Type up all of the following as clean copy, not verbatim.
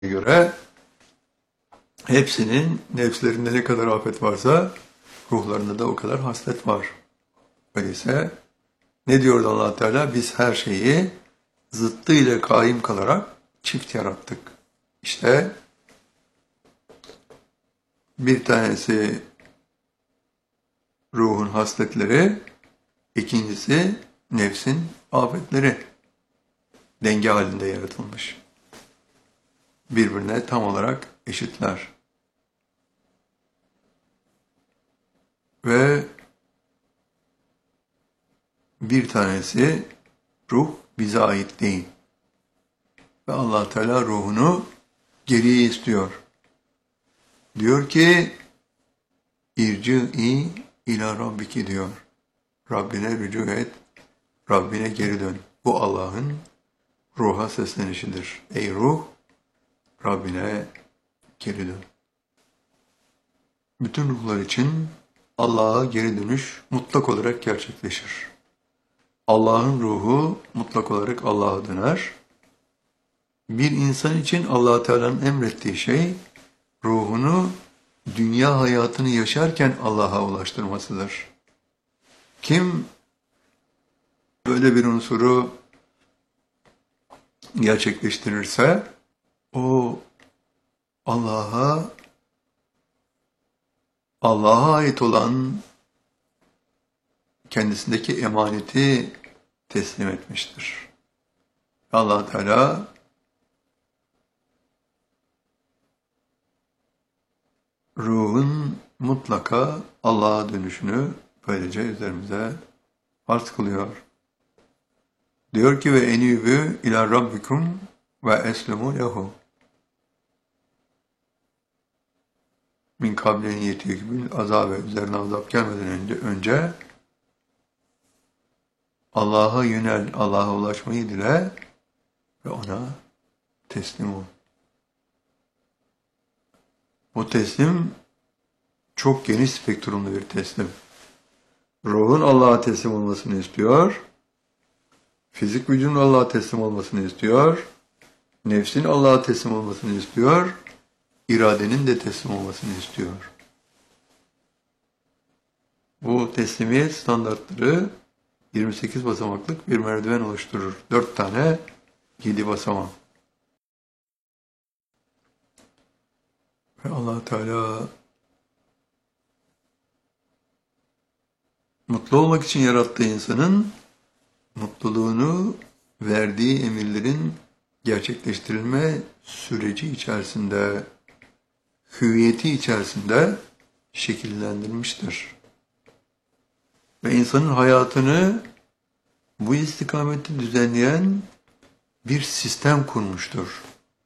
göre hepsinin nefslerinde ne kadar afet varsa ruhlarında da o kadar haslet var. Öyleyse ne diyordu Allah Teala? Biz her şeyi zıttıyla kaim kalarak çift yarattık. İşte bir tanesi ruhun hasletleri, ikincisi nefsin afetleri denge halinde yaratılmış. Birbirine tam olarak eşitler. Ve bir tanesi ruh bize ait değil. Ve Allah Teala ruhunu geriye istiyor. Diyor ki İrci'i ila rabbiki diyor. Rabbine rücu et, Rabbine geri dön. Bu Allah'ın ruha seslenişidir. Ey ruh, Rabbine geri dön. Bütün ruhlar için Allah'a geri dönüş mutlak olarak gerçekleşir. Allah'ın ruhu mutlak olarak Allah'a döner. Bir insan için Allah Teala'nın emrettiği şey ruhunu dünya hayatını yaşarken Allah'a ulaştırmasıdır. Kim böyle bir unsuru gerçekleştirirse o Allah'a ait olan kendisindeki emaneti teslim etmiştir. Allah Teala ruhun mutlaka Allah'a dönüşünü böylece üzerimize farz kılıyor. Diyor ki ve enîbû ilâ rabbikum ve eslemû lehu. Min kablen yetîkümül azâbe, üzerine azap gelmeden önce Allah'a yönel, Allah'a ulaşmayı dile ve ona teslim ol. Bu teslim çok geniş spektrumlu bir teslim. Ruhun Allah'a teslim olmasını istiyor, fizik vücudun Allah'a teslim olmasını istiyor, nefsin Allah'a teslim olmasını istiyor, iradenin de teslim olmasını istiyor. Bu teslimiyet standartları 28 basamaklık bir merdiven oluşturur. 4 tane 7 basamak. Ve Allah Teala mutlu olmak için yarattığı insanın mutluluğunu verdiği emirlerin gerçekleştirilme süreci içerisinde, hüviyeti içerisinde şekillendirmiştir. Ve insanın hayatını bu istikamette düzenleyen bir sistem kurmuştur.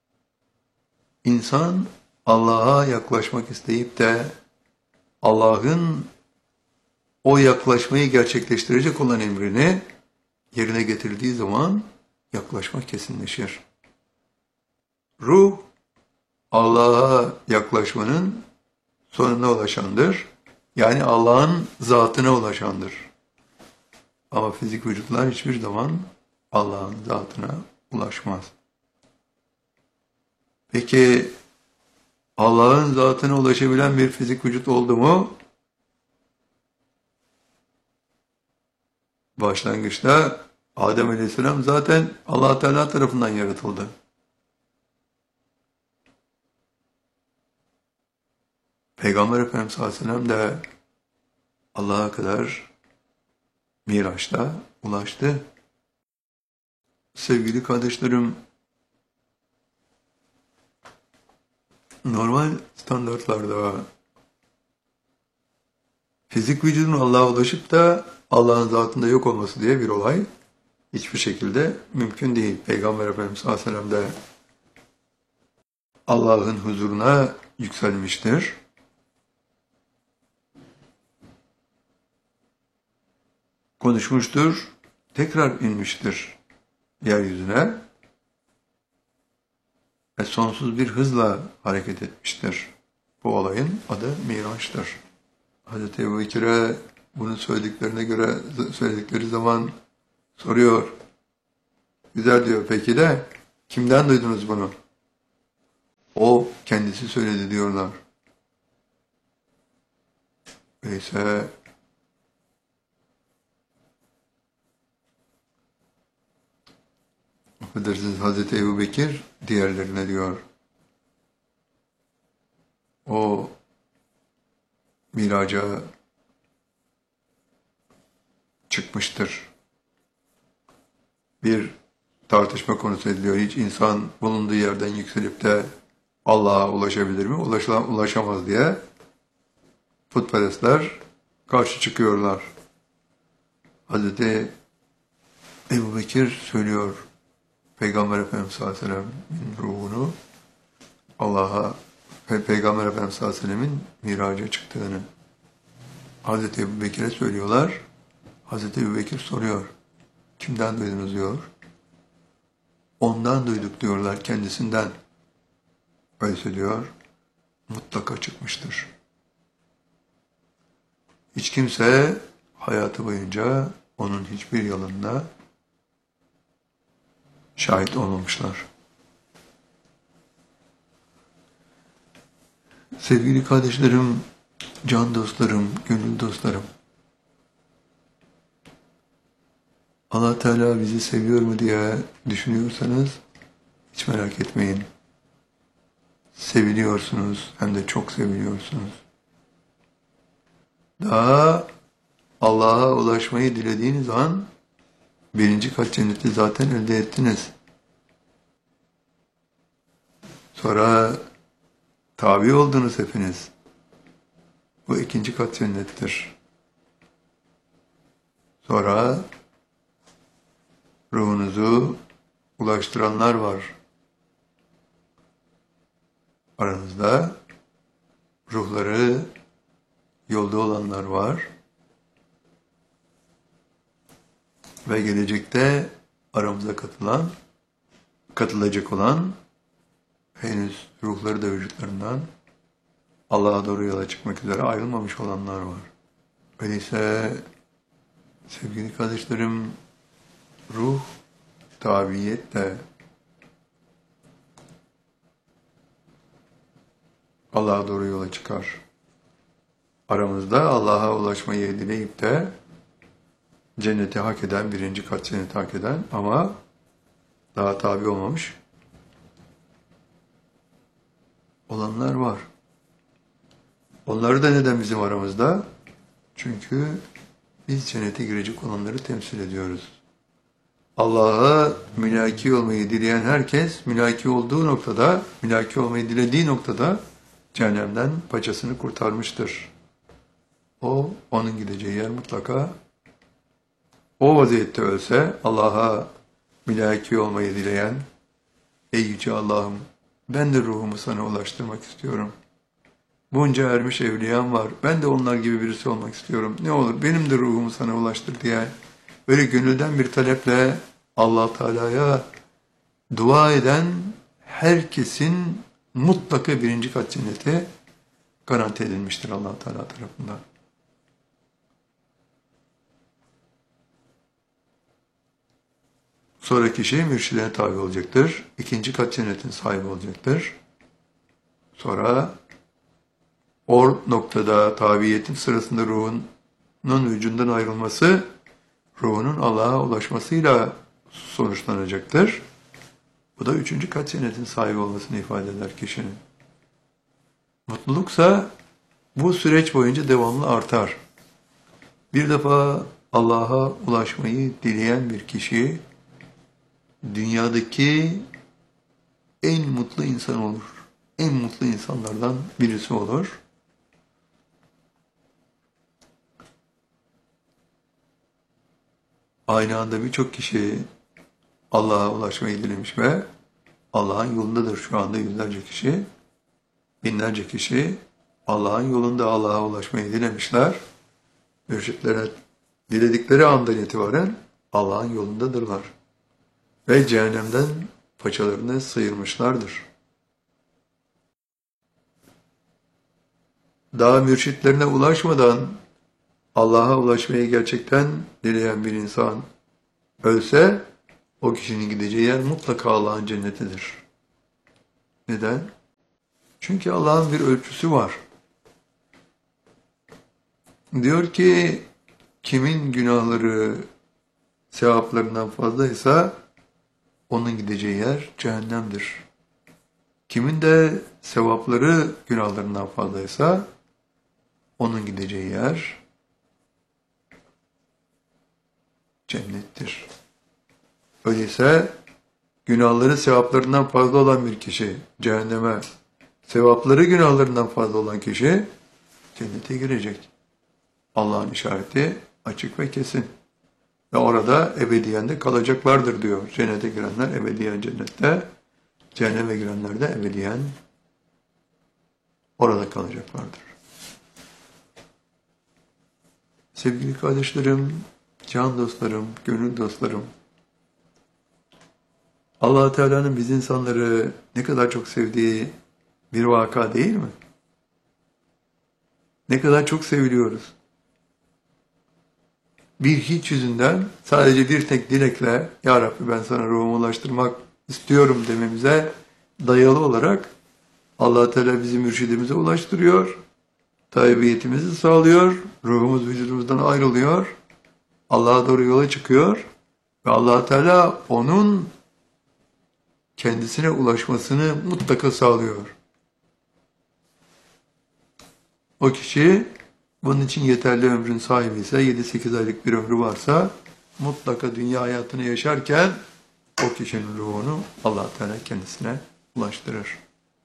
İnsan Allah'a yaklaşmak isteyip de Allah'ın o yaklaşmayı gerçekleştirecek olan emrini yerine getirdiği zaman yaklaşmak kesinleşir. Ruh, Allah'a yaklaşmanın sonuna ulaşandır. Yani Allah'ın zatına ulaşandır. Ama fizik vücutlar hiçbir zaman Allah'ın zatına ulaşmaz. Peki Allah'ın zatına ulaşabilen bir fizik vücut oldu mu? Başlangıçta Adem Aleyhisselam zaten Allah Teala tarafından yaratıldı. Peygamber Efendimiz sallallahu aleyhi ve sellem de Allah'a kadar Miraç'ta ulaştı. Sevgili kardeşlerim, normal standartlarda fizik vücudun Allah'a ulaşıp da Allah'ın zatında yok olması diye bir olay hiçbir şekilde mümkün değil. Peygamber Efendimiz sallallahu aleyhi ve sellem de Allah'ın huzuruna yükselmiştir. Konuşmuştur, tekrar inmiştir yeryüzüne ve sonsuz bir hızla hareket etmiştir. Bu olayın adı Miraç'tır. Hazreti Ebubekir'e bunu söyledikleri zaman soruyor. Güzel diyor, peki de kimden duydunuz bunu? O kendisi söyledi diyorlar. Öyleyse affedersiniz, Hazreti Ebubekir diğerlerine diyor, o miraca çıkmıştır. Bir tartışma konusu ediliyor. Hiç insan bulunduğu yerden yükselip de Allah'a ulaşabilir mi? Ulaşamaz diye putperestler karşı çıkıyorlar. Hazreti Ebubekir söylüyor, Peygamber Efendimiz sallallahu aleyhi ve sellem'in ruhunu Peygamber Efendimiz sallallahu aleyhi ve sellem'in miraca çıktığını Hazreti Ebubekir'e söylüyorlar. Hazreti Ebubekir soruyor, kimden duydunuz diyor. Ondan duyduk diyorlar, kendisinden. Öyleyse diyor, mutlaka çıkmıştır. Hiç kimse hayatı boyunca onun hiçbir yalanına şahit olmamışlar. Sevgili kardeşlerim, can dostlarım, gönül dostlarım, Allah Teala bizi seviyor mu diye düşünüyorsanız hiç merak etmeyin. Seviliyorsunuz, hem de çok seviliyorsunuz. Daha Allah'a ulaşmayı dilediğiniz an birinci kat cenneti zaten elde ettiniz. Sonra tabi oldunuz hepiniz. Bu ikinci kat cennettir. Sonra ruhunuzu ulaştıranlar var. Aranızda ruhları yolda olanlar var. Ve gelecekte aramıza katılacak olan, henüz ruhları da vücutlarından Allah'a doğru yola çıkmak üzere ayrılmamış olanlar var. Öyleyse sevgili kardeşlerim, ruh tabiiyetle Allah'a doğru yola çıkar. Aramızda Allah'a ulaşmayı dileyip de cenneti hak eden, birinci kat cenneti hak eden ama daha tabi olmamış olanlar var. Onları da neden bizim aramızda? Çünkü biz cennete girecek olanları temsil ediyoruz. Allah'a mülaki olmayı dileyen herkes, mülaki olmayı dilediği noktada cehennemden paçasını kurtarmıştır. Onun gideceği yer mutlaka o vaziyette ölse, Allah'a mülaki olmayı dileyen, ey yüce Allah'ım, ben de ruhumu sana ulaştırmak istiyorum. Bunca ermiş evliyam var, ben de onlar gibi birisi olmak istiyorum. Ne olur benim de ruhumu sana ulaştır diye böyle gönülden bir taleple Allah Teala'ya dua eden herkesin mutlaka birinci kat cenneti garanti edilmiştir Allah Teala tarafından. Sonra kişi mürşidine tabi olacaktır. İkinci kat cennetin sahibi olacaktır. Sonra o noktada tabiiyetin sırasında ruhunun vücudundan ayrılması, ruhunun Allah'a ulaşmasıyla sonuçlanacaktır. Bu da üçüncü kat cennetin sahibi olmasını ifade eder kişinin. Mutluluksa bu süreç boyunca devamlı artar. Bir defa Allah'a ulaşmayı dileyen bir kişi, dünyadaki en mutlu insan olur. En mutlu insanlardan birisi olur. Aynı anda birçok kişi Allah'a ulaşmayı dilemiş ve Allah'ın yolundadır şu anda yüzlerce kişi, binlerce kişi Allah'ın yolunda Allah'a ulaşmayı dilemişler. Mürşitlere diledikleri andan itibaren Allah'ın yolundadırlar. Ve cehennemden paçalarını sıyırmışlardır. Daha mürşitlerine ulaşmadan Allah'a ulaşmayı gerçekten dileyen bir insan ölse, o kişinin gideceği yer mutlaka Allah'ın cennetidir. Neden? Çünkü Allah'ın bir ölçüsü var. Diyor ki kimin günahları sevaplarından fazlaysa onun gideceği yer cehennemdir. Kimin de sevapları günahlarından fazlaysa onun gideceği yer cennettir. Öyleyse günahları sevaplarından fazla olan bir kişi cehenneme, sevapları günahlarından fazla olan kişi cennete girecek. Allah'ın işareti açık ve kesin. Ve orada ebediyen de kalacaklardır diyor. Cennete girenler ebediyen cennette, cehenneme girenler de ebediyen orada kalacaklardır. Sevgili kardeşlerim, can dostlarım, gönül dostlarım, Allah Teala'nın biz insanları ne kadar çok sevdiği bir vaka değil mi? Ne kadar çok seviliyoruz. Bir hiç yüzünden sadece bir tek dilekle Ya Rabbi ben sana ruhumu ulaştırmak istiyorum dememize dayalı olarak Allah Teala bizi mürşidimize ulaştırıyor. Taibiyetimizi sağlıyor. Ruhumuz vücudumuzdan ayrılıyor. Allah'a doğru yola çıkıyor. Ve Allah Teala onun kendisine ulaşmasını mutlaka sağlıyor. O kişi bunun için yeterli ömrün sahibi ise 7-8 aylık bir ömrü varsa mutlaka dünya hayatını yaşarken o kişinin ruhunu Allah Teala kendisine ulaştırır.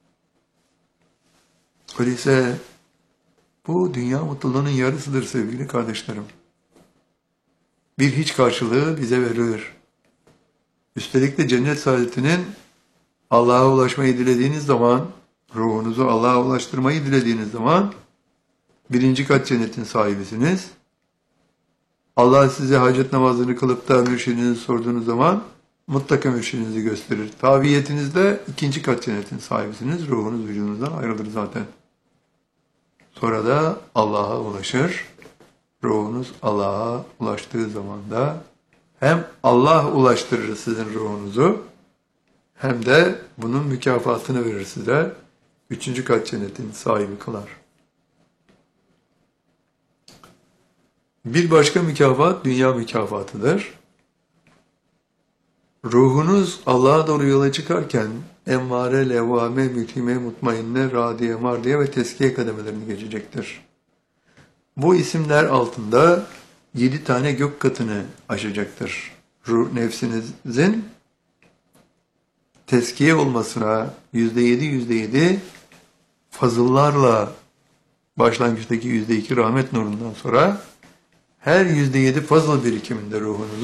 Öyleyse bu dünya mutluluğunun yarısıdır sevgili kardeşlerim. Bir hiç karşılığı bize verilir. Üstelik de cennet saadetinin Allah'a ulaşmayı dilediğiniz zaman, ruhunuzu Allah'a ulaştırmayı dilediğiniz zaman birinci kat cennetin sahibisiniz. Allah size hacet namazını kılıp da mürşidinizi sorduğunuz zaman mutlaka mürşidinizi gösterir. Tabiyetinizde ikinci kat cennetin sahibisiniz. Ruhunuz vücudunuzdan ayrılır zaten. Sonra da Allah'a ulaşır. Ruhunuz Allah'a ulaştığı zaman da hem Allah ulaştırır sizin ruhunuzu hem de bunun mükafatını verir size. Üçüncü kat cennetin sahibi kılar. Bir başka mükafat dünya mükafatıdır. Ruhunuz Allah'a doğru yola çıkarken emmare, levvame, mülhime, mutmainne, radiye, mardiye ve teskiye kademelerini geçecektir. Bu isimler altında 7 tane gök katını aşacaktır. Nefsinizin teskiye olmasına %7 fazıllarla başlangıçtaki %2 rahmet nurundan sonra her %7 fazıl birikiminde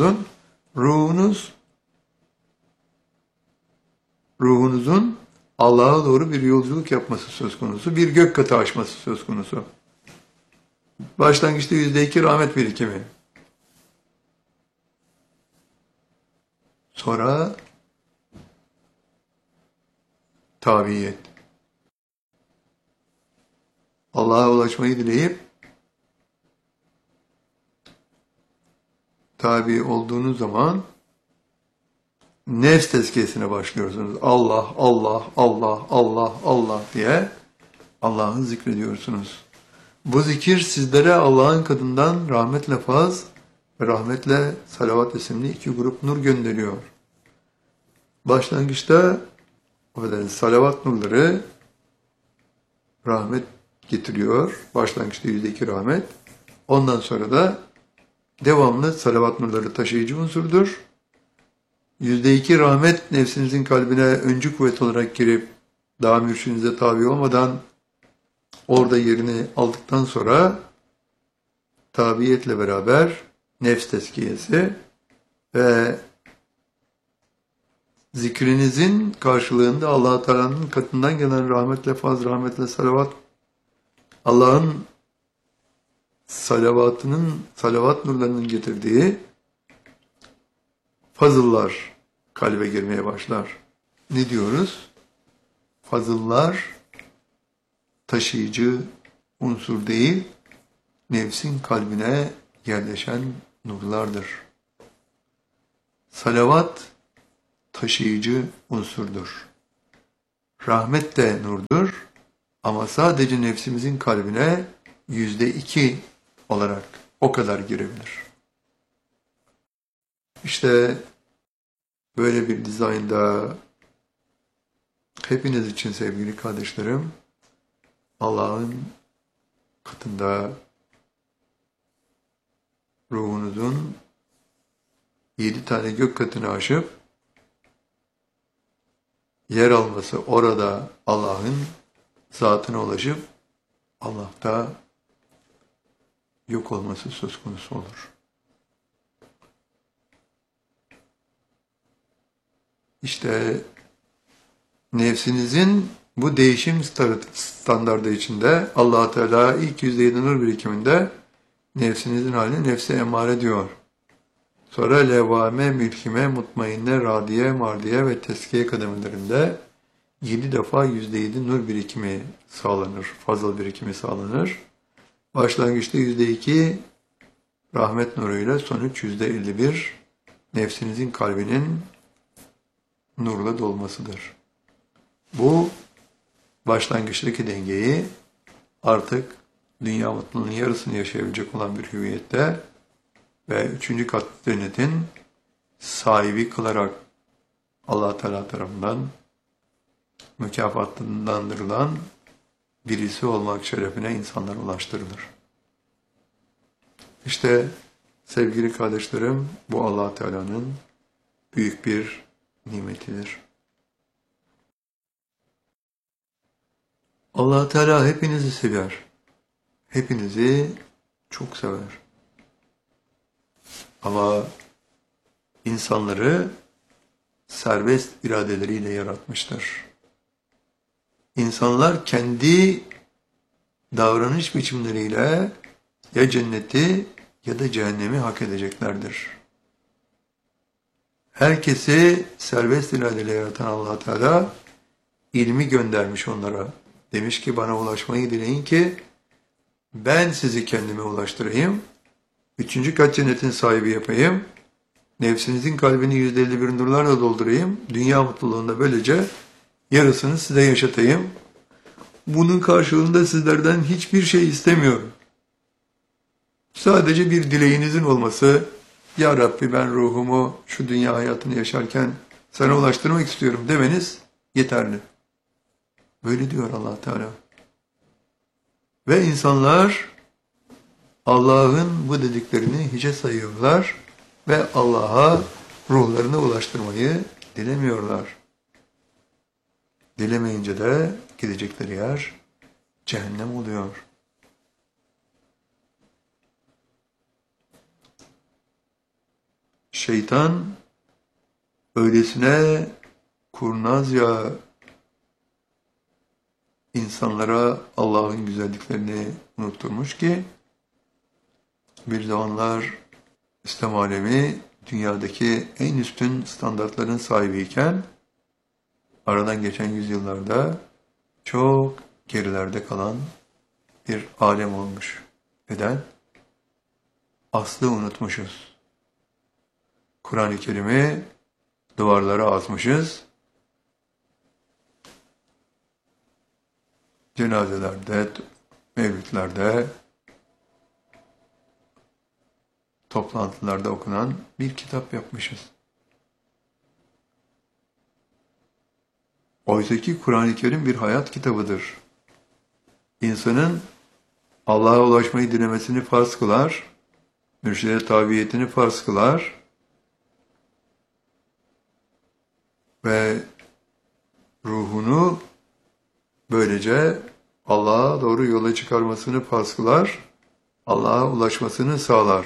ruhunuzun Allah'a doğru bir yolculuk yapması söz konusu, bir gök katı aşması söz konusu. Başlangıçta %2 rahmet birikimi. Sonra tabiyet. Allah'a ulaşmayı dileyip tabi olduğunuz zaman nefs tezkiyesine başlıyorsunuz. Allah, Allah, Allah, Allah, Allah diye Allah'ı zikrediyorsunuz. Bu zikir sizlere Allah'ın katından rahmetle faz ve rahmetle salavat isimli 2 grup nur gönderiyor. Başlangıçta salavat nurları rahmet getiriyor. Başlangıçta %2 rahmet. Ondan sonra da devamlı salavat nurları taşıyıcı unsurdur. %2 rahmet nefsinizin kalbine öncü kuvvet olarak girip daha mürşidinize tabi olmadan orada yerini aldıktan sonra tabiyetle beraber nefs tezkiyesi ve zikrinizin karşılığında Allah Teala'nın katından gelen rahmetle faz, rahmetle salavat, Allah'ın salavat nurlarının getirdiği fazıllar kalbe girmeye başlar. Ne diyoruz? Fazıllar taşıyıcı unsur değil, nefsin kalbine yerleşen nurlardır. Salavat taşıyıcı unsurdur. Rahmet de nurdur, Ama sadece nefsimizin kalbine %2 olarak o kadar girebilir. İşte böyle bir dizaynda hepiniz için sevgili kardeşlerim, Allah'ın katında ruhunuzun 7 tane gök katını aşıp yer alması, orada Allah'ın zatına ulaşıp Allah'ta yok olması söz konusu olur. İşte nefsinizin bu değişim standardı içinde Allah Teala ilk %7 nur birikiminde nefsinizin halini nefse emmare diyor. Sonra levvame, mülkime, mutmainne, radiye, mardiye ve teskiye kademelerinde 7 defa %7 nur birikimi sağlanır, fazla birikimi sağlanır. Başlangıçta %2 rahmet nuruyla, sonuç %51 nefsinizin kalbinin nurla dolmasıdır. Bu başlangıçtaki dengeyi artık dünya mutluluğunun yarısını yaşayabilecek olan bir hüviyette ve 3. kat cennetin sahibi kılarak Allah Teala tarafından mükafatlandırılan birisi olmak şerefine insanlar ulaştırılır. İşte sevgili kardeşlerim, bu Allah Teala'nın büyük bir nimetidir. Allah Teala hepinizi sever. Hepinizi çok sever. Ama insanları serbest iradeleriyle yaratmıştır. İnsanlar kendi davranış biçimleriyle ya cenneti ya da cehennemi hak edeceklerdir. Herkesi serbest iradeyle yaratan Allah Teala ilmi göndermiş onlara. Demiş ki bana ulaşmayı dileyin ki ben sizi kendime ulaştırayım. 3. kat cennetin sahibi yapayım. Nefsinizin kalbini %51 nurlarla doldurayım. Dünya mutluluğunda böylece yarısını size yaşatayım. Bunun karşılığında sizlerden hiçbir şey istemiyorum. Sadece bir dileğinizin olması, ya Rabbi ben ruhumu şu dünya hayatını yaşarken sana ulaştırmak istiyorum demeniz yeterli. Böyle diyor Allah Teala. Ve insanlar Allah'ın bu dediklerini hiçe sayıyorlar ve Allah'a ruhlarını ulaştırmayı dilemiyorlar. Dilemeyince de gidecekleri yer cehennem oluyor. Şeytan öylesine kurnazca insanlara Allah'ın güzelliklerini unutturmuş ki bir zamanlar İslam alemi dünyadaki en üstün standartların sahibiyken aradan geçen yüzyıllarda çok gerilerde kalan bir alem olmuş. Neden? Aslı unutmuşuz. Kur'an-ı Kerim'i duvarlara asmışız. Cenazelerde, mevlütlerde, toplantılarda okunan bir kitap yapmışız. Oysa ki Kur'an-ı Kerim bir hayat kitabıdır. İnsanın Allah'a ulaşmayı dilemesini farz kılar, mürşide tabiyetini farz kılar ve ruhunu böylece Allah'a doğru yola çıkarmasını farz kılar, Allah'a ulaşmasını sağlar.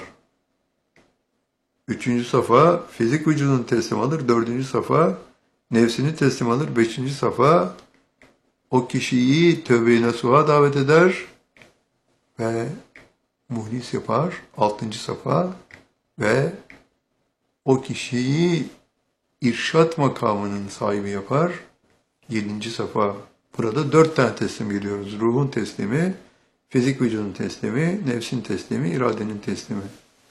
3. safa fizik vücudunu teslim alır, 4. safa nefsini teslim alır, 5. safa o kişiyi tövbe-i nasuha davet eder ve muhlis yapar, 6. safa ve o kişiyi irşat makamının sahibi yapar, 7. safa. Burada 4 tane teslim geliyoruz. Ruhun teslimi, fizik vücudun teslimi, nefsin teslimi, iradenin teslimi.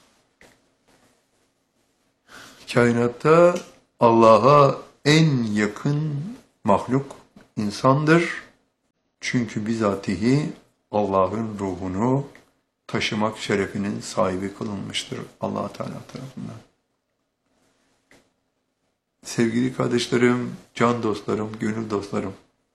Kainatta Allah'a en yakın mahluk insandır. Çünkü bizatihi Allah'ın ruhunu taşımak şerefinin sahibi kılınmıştır Allah Teala tarafından. Sevgili kardeşlerim, can dostlarım, gönül dostlarım,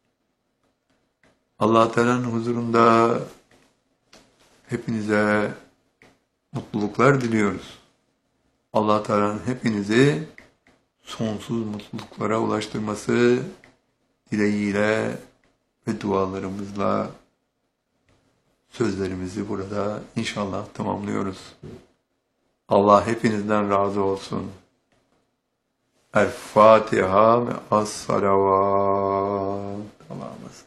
Allah Teala'nın huzurunda hepinize mutluluklar diliyoruz. Allah Teala'nın hepinizi sonsuz mutluluklara ulaştırması dileğiyle ve dualarımızla sözlerimizi burada inşallah tamamlıyoruz. Allah hepinizden razı olsun. El Fatiha ve Es-Salavat. Allah'ımız.